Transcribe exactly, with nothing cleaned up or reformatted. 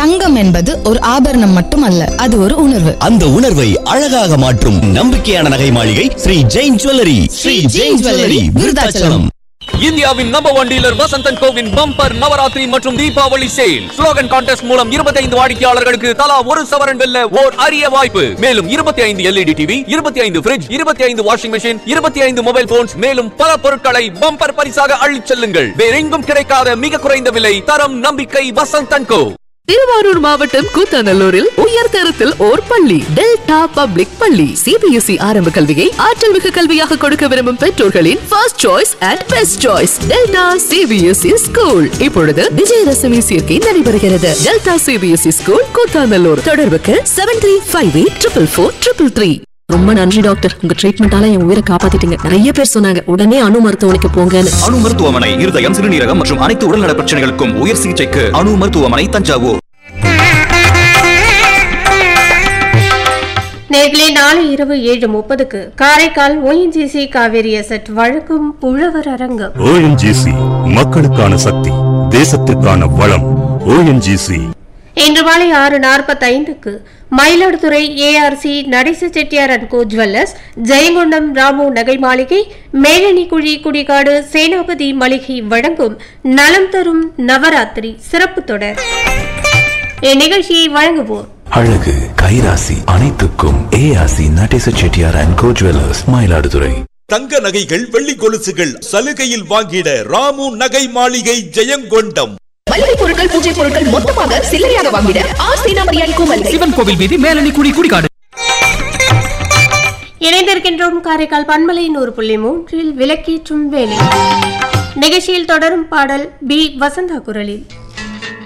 தங்கம் என்பது ஒரு ஆபரணம் மட்டுமல்ல, அது ஒரு உணர்வு. அந்த உணர்வை அழகாக மாற்றும் நம்பிக்கையான நகை மாளிகை ஸ்ரீ ஜெயின் ஜுவல்லரி. ஸ்ரீ ஜெயின் ஜுவல்லரி, விருதாச்சலம். இந்தியாவின் number one dealer Vasanth and CoWIN bumper Navaratri மற்றும் தீபாவளி சேல் ஸ்லோகன் கான்டெஸ்ட் மூலம் இருபத்தி ஐந்து வாடிக்கையாளர்களுக்கு தலா ஒரு சவரன் வெல்ல ஓர் அரிய வாய்ப்பு. மேலும் இருபத்தி ஐந்து எல்இடி டிவி, இருபத்தி ஐந்து ஃபிரிட்ஜ், இருபத்தி ஐந்து வாஷிங் மெஷின், இருபத்தி ஐந்து மொபைல் போன்ஸ், மேலும் பல பொருட்களை பம்பர் பரிசாக அள்ளிச் செல்லுங்கள். வேறெங்கும் கிடைக்காத மிக குறைந்த விலை, தரம், நம்பிக்கை, வசந்த் அண்ட் கோ. திருவாரூர் மாவட்டம் கூத்தாநல்லூரில் உயர்தரத்தில் ஓர் பள்ளி, டெல்டா பப்ளிக் பள்ளி. சிபிஎஸ்இ ஆரம்ப கல்வியை ஆற்றல் மிகு கல்வியாக கொடுக்க விரும்பும் பெற்றோர்களின் first choice and best choice delta CBSE school. இப்பொழுது விஜயதசமி சேர்க்கை நடைபெறுகிறது. Delta CBSE school Koothanallur. தொடர்புக்கு seven three five eight triple four triple three. ரொம்ப நன்றி டாக்டர், உங்க ட்ரீட்மெண்டால என் உயிரை காப்பாத்திட்டீங்க. நிறைய பேர் சொன்னாங்க உடனே அணு மருத்துவமனைக்கு போங்கன்னு. அணு மருத்துவமனை இருதயம், சிறுநீரகம் மற்றும் அனைத்து உடல்நல பிரச்சனைகளுக்கும் உயர் சிகிச்சைக்கு அணு மருத்துவமனை, தஞ்சாவூர். நேர்களே, நாளை இரவு ஏழு முப்பதுக்கு காரைக்கால் ஓஎன்ஜிசி காவேரி அசெட் வழங்கும் உழவர் அரங்கம். ஓஎன்ஜிசி மக்களுக்கான சக்தி, தேசத்திற்கான வளம். ஓஎன்ஜிசி. இன்று மாலை ஆறு நாற்பத்தி ஐந்துக்கு Mayiladuthurai ARC Natesa Chettiar and go jewellers, Jayankondam Ramu நகை மாளிகை, மேலணிக்குழி குடிகாடு சேனாபதி மளிகை வழங்கும் நலம் தரும் நவராத்திரி சிறப்பு தொடர். இந்நிகழ்ச்சியை வழங்குவோர் அழகு கைராசி அனைத்துக்கும் ARC Natesa Chettiar and go jewellers, Mayiladuthurai. தங்க நகைகள், வெள்ளி கொலுசுகள் சலுகையில் வாங்கிட ராமு நகை மாளிகை, ஜெயங்கொண்டம். மளிகை பொருட்கள், பூஜை பொருட்கள் மொத்தமாக சில்லறையாக வாங்கிட சிவன் கோவில் வீதி, மேலணிக்குடி குடிகாடு. இணைந்திருக்கின்றோம் காரைக்கால் பண்பலை நூறு புள்ளி மூன்றில் விளக்கேற்றும் வேலை நிகழ்ச்சியில் தொடரும் பாடல் பி வசந்தா குரலில்.